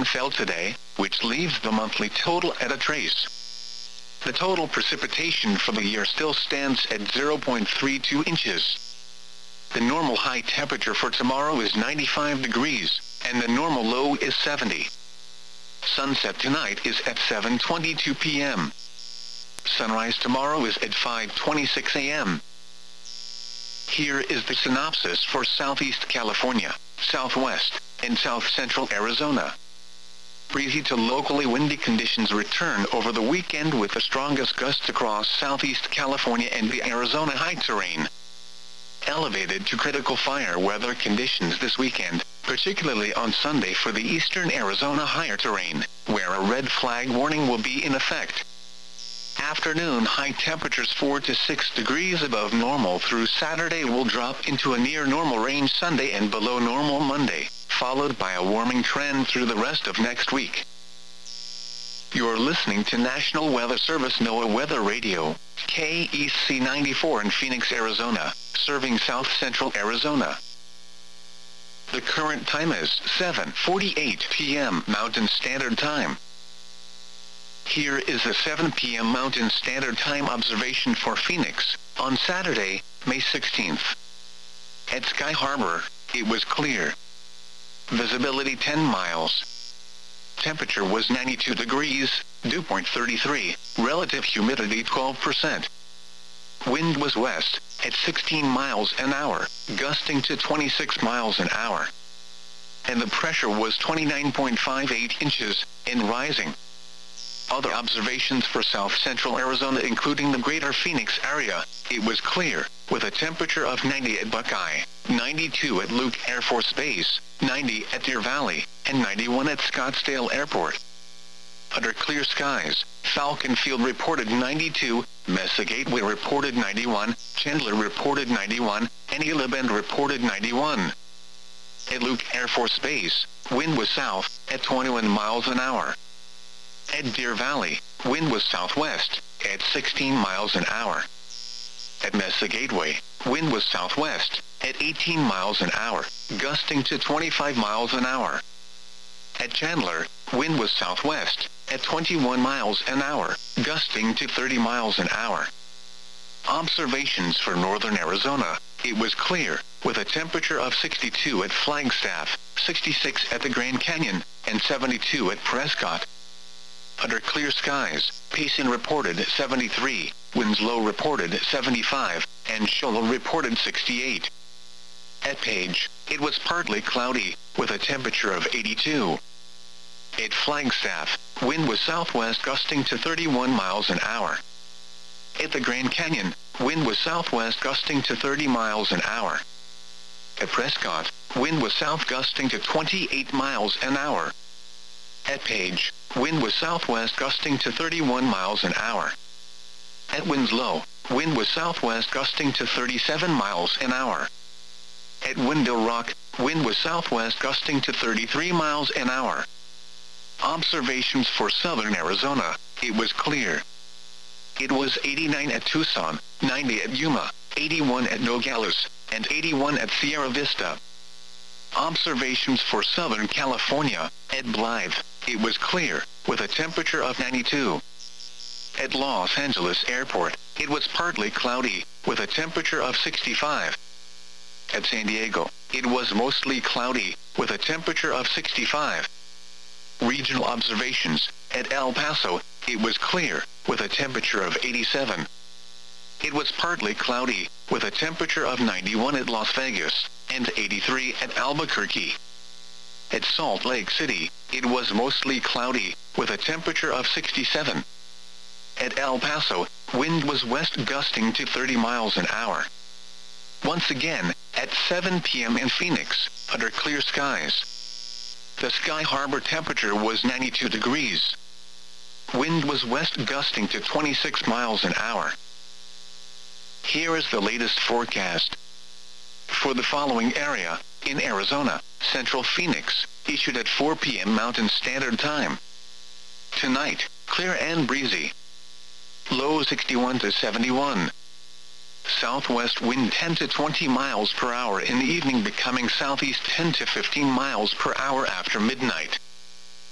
precipitation fell today, which leaves the monthly total at a trace. The total precipitation for the year still stands at 0.32 inches. The normal high temperature for tomorrow is 95 degrees, and the normal low is 70. Sunset tonight is at 7:22 p.m. Sunrise tomorrow is at 5:26 a.m. Here is the synopsis for Southeast California, Southwest, and South Central Arizona. Breezy to locally windy conditions return over the weekend with the strongest gusts across Southeast California and the Arizona high terrain. Elevated to critical fire weather conditions this weekend, particularly on Sunday for the eastern Arizona higher terrain, where a red flag warning will be in effect. Afternoon high temperatures 4 to 6 degrees above normal through Saturday will drop into a near normal range Sunday and below normal Monday, followed by a warming trend through the rest of next week. You're listening to National Weather Service NOAA Weather Radio, KEC 94 in Phoenix, Arizona, serving South Central Arizona. The current time is 7:48 p.m. Mountain Standard Time. Here is the 7 p.m. Mountain Standard Time observation for Phoenix, on Saturday, May 16th. At Sky Harbor, it was clear. Visibility 10 miles. Temperature was 92 degrees, dew point 33, relative humidity 12%. Wind was west, at 16 miles an hour, gusting to 26 miles an hour. And the pressure was 29.58 inches, and rising. Other observations for South Central Arizona including the greater Phoenix area, it was clear, with a temperature of 90 at Buckeye, 92 at Luke Air Force Base, 90 at Deer Valley, and 91 at Scottsdale Airport. Under clear skies, Falcon Field reported 92, Mesa Gateway reported 91, Chandler reported 91, and Gila Bend reported 91. At Luke Air Force Base, wind was south, at 21 miles an hour. At Deer Valley, wind was southwest, at 16 miles an hour. At Mesa Gateway, wind was southwest, at 18 miles an hour, gusting to 25 miles an hour. At Chandler, wind was southwest, at 21 miles an hour, gusting to 30 miles an hour. Observations for northern Arizona, it was clear, with a temperature of 62 at Flagstaff, 66 at the Grand Canyon, and 72 at Prescott. Under clear skies, Payson reported 73, Winslow reported 75, and Shoal reported 68. At Page, it was partly cloudy, with a temperature of 82. At Flagstaff, wind was southwest gusting to 31 miles an hour. At the Grand Canyon, wind was southwest gusting to 30 miles an hour. At Prescott, wind was south gusting to 28 miles an hour. At Page, wind was southwest gusting to 31 miles an hour. At Winslow, wind was southwest gusting to 37 miles an hour. At Window Rock, wind was southwest gusting to 33 miles an hour. Observations for southern Arizona, it was clear. It was 89 at Tucson, 90 at Yuma, 81 at Nogales, and 81 at Sierra Vista. Observations for Southern California, at Blythe, it was clear, with a temperature of 92. At Los Angeles Airport, it was partly cloudy, with a temperature of 65. At San Diego, it was mostly cloudy, with a temperature of 65. Regional observations, at El Paso, it was clear, with a temperature of 87. It was partly cloudy, with a temperature of 91 at Las Vegas, and 83 at Albuquerque. At Salt Lake City, it was mostly cloudy, with a temperature of 67. At El Paso, wind was west gusting to 30 miles an hour. Once again, at 7 p.m. in Phoenix, under clear skies. The Sky Harbor temperature was 92 degrees. Wind was west gusting to 26 miles an hour. Here is the latest forecast. For the following area, in Arizona, Central Phoenix, issued at 4 p.m. Mountain Standard Time. Tonight, clear and breezy. Low 61 to 71. Southwest wind 10 to 20 miles per hour in the evening, becoming southeast 10 to 15 miles per hour after midnight.